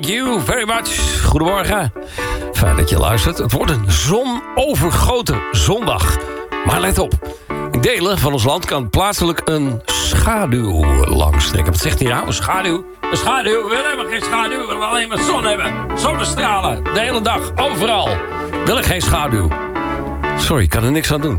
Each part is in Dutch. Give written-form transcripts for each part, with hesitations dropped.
Thank you very much. Goedemorgen. Fijn dat je luistert. Het wordt een zonovergoten zondag. Maar let op. In delen van ons land kan plaatselijk een schaduw langstrekken. Wat zegt hij nou? Een schaduw? Een schaduw? We willen geen schaduw. We willen alleen maar zon hebben. Zonnestralen. De hele dag. Overal. Wil ik geen schaduw. Sorry, ik kan er niks aan doen.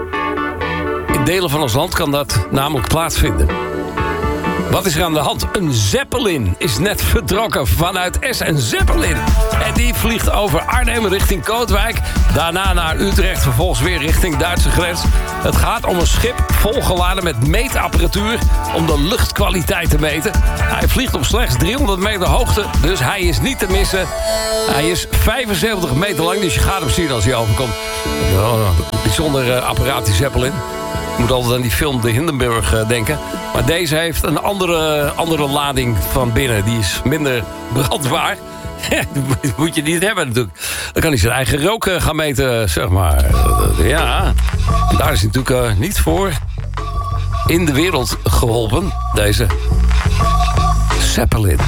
In delen van ons land kan dat namelijk plaatsvinden. Wat is er aan de hand? Een Zeppelin is net vertrokken vanuit Essen. Een Zeppelin. En die vliegt over Arnhem richting Kootwijk. Daarna naar Utrecht. Vervolgens weer richting Duitse grens. Het gaat om een schip volgeladen met meetapparatuur om de luchtkwaliteit te meten. Hij vliegt op slechts 300 meter hoogte. Dus hij is niet te missen. Hij is 75 meter lang. Dus je gaat hem zien als hij overkomt. Bijzonder apparaat, die Zeppelin. Ik moet altijd aan die film De Hindenburg denken. Maar deze heeft een andere lading van binnen. Die is minder brandbaar. Dat moet je niet hebben natuurlijk. Dan kan hij zijn eigen rook gaan meten, zeg maar. Ja, daar is hij natuurlijk niet voor in de wereld geholpen. Deze Zeppelin.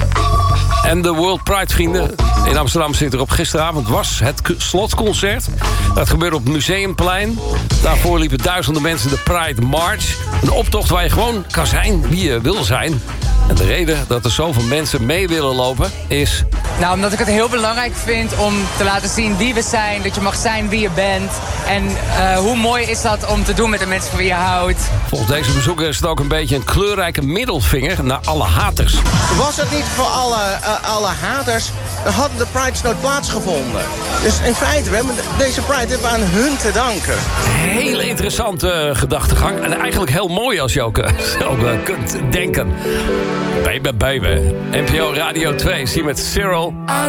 En de World Pride vrienden in Amsterdam zitten erop. Gisteravond was het slotconcert. Dat gebeurde op het Museumplein. Daarvoor liepen duizenden mensen de Pride March. Een optocht waar je gewoon kan zijn wie je wil zijn. En de reden dat er zoveel mensen mee willen lopen is... Nou, omdat ik het heel belangrijk vind om te laten zien wie we zijn. Dat je mag zijn wie je bent. En hoe mooi is dat om te doen met de mensen van wie je houdt. Volgens deze bezoeker is het ook een beetje een kleurrijke middelvinger naar alle haters. Was het niet voor alle haters, dan hadden de Prides nooit plaatsgevonden. Dus in feite, deze Pride hebben we aan hun te danken. Hele interessante gedachtegang. En eigenlijk heel mooi als je ook zo kunt denken. Baby, baby. NPO Radio 2, zie met Cyril.